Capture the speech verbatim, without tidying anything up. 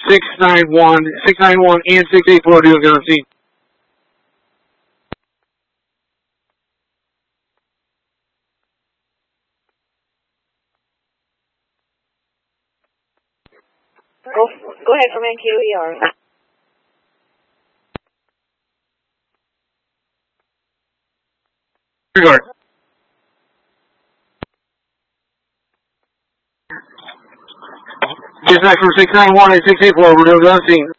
six nine one, six nine one and six eight four doing gun scene. Go, go ahead for man Q E R. Regard. Dispatch from six nine one and six eight four, we're doing gun scene.